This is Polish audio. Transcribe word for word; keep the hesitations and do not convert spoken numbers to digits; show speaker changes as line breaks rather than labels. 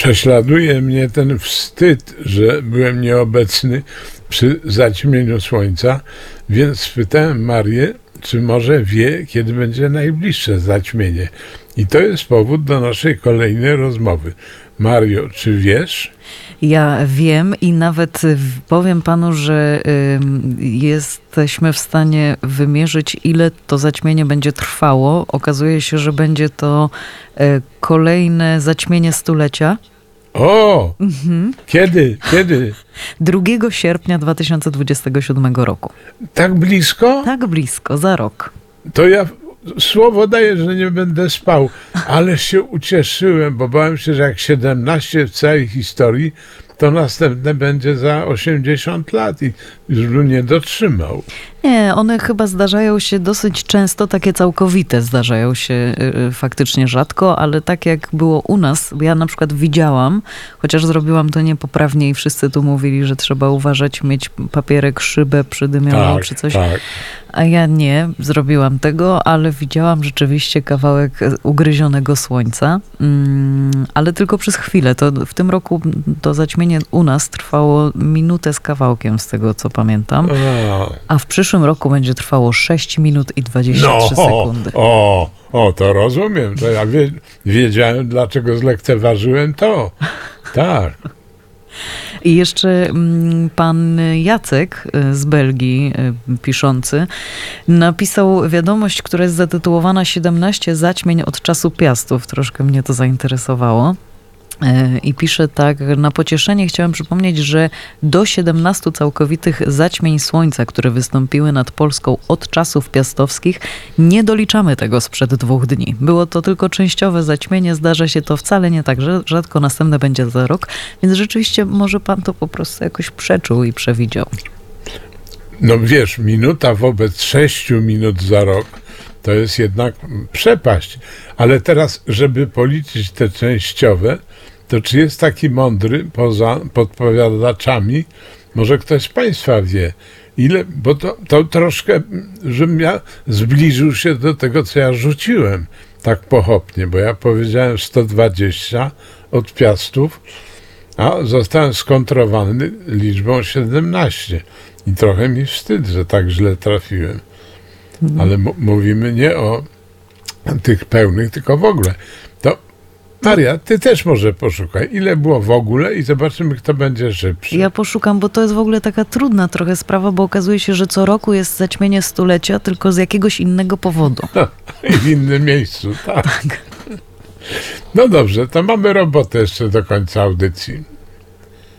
Prześladuje mnie ten wstyd, że byłem nieobecny przy zaćmieniu słońca, więc spytałem Marię, czy może wie, kiedy będzie najbliższe zaćmienie. I to jest powód do naszej kolejnej rozmowy. Mario, czy wiesz?
Ja wiem i nawet powiem panu, że y, jesteśmy w stanie wymierzyć, ile to zaćmienie będzie trwało. Okazuje się, że będzie to y, kolejne zaćmienie stulecia.
O! Mhm. Kiedy? Kiedy?
drugiego sierpnia dwa tysiące dwudziestego siódmego roku.
Tak blisko?
Tak blisko, za rok.
To ja słowo daję, że nie będę spał, ale się ucieszyłem, bo bałem się, że jak siedemnaście w całej historii, to następne będzie za osiemdziesiąt lat i już bym nie dotrzymał.
Nie, one chyba zdarzają się dosyć często, takie całkowite zdarzają się y, faktycznie rzadko, ale tak jak było u nas, ja na przykład widziałam, chociaż zrobiłam to niepoprawnie i wszyscy tu mówili, że trzeba uważać, mieć papierek, szybę przydymioną
tak,
czy coś,
tak.
A ja nie zrobiłam tego, ale widziałam rzeczywiście kawałek ugryzionego słońca, mm, ale tylko przez chwilę. To w tym roku to zaćmienie u nas trwało minutę z kawałkiem, z tego co pamiętam, a w przyszłym roku będzie trwało sześć minut i dwadzieścia trzy
no,
sekundy.
O, o, to rozumiem. To ja wie, wiedziałem, dlaczego zlekceważyłem to. Tak.
I jeszcze pan Jacek z Belgii, piszący, napisał wiadomość, która jest zatytułowana siedemnaście zaćmień od czasu Piastów. Troszkę mnie to zainteresowało. I pisze tak: na pocieszenie chciałem przypomnieć, że do siedemnastu całkowitych zaćmień słońca, które wystąpiły nad Polską od czasów piastowskich, nie doliczamy tego sprzed dwóch dni. Było to tylko częściowe zaćmienie, zdarza się to wcale nie tak, że rzadko następne będzie za rok, więc rzeczywiście może pan to po prostu jakoś przeczuł i przewidział.
No wiesz, minuta wobec sześciu minut za rok, to jest jednak przepaść. Ale teraz, żeby policzyć te częściowe, to czy jest taki mądry poza podpowiadaczami? Może ktoś z państwa wie, ile, bo to, to troszkę, żebym ja zbliżył się do tego, co ja rzuciłem tak pochopnie, bo ja powiedziałem sto dwadzieścia od Piastów, a zostałem skontrowany liczbą siedemnaście. I trochę mi wstyd, że tak źle trafiłem. Ale m- mówimy nie o tych pełnych, tylko w ogóle. To Maria, ty też może poszukaj, ile było w ogóle i zobaczymy, kto będzie szybszy.
Ja poszukam, bo to jest w ogóle taka trudna trochę sprawa, bo okazuje się, że co roku jest zaćmienie stulecia, tylko z jakiegoś innego powodu.
I w innym miejscu, tak. tak. No dobrze, to mamy robotę jeszcze do końca audycji.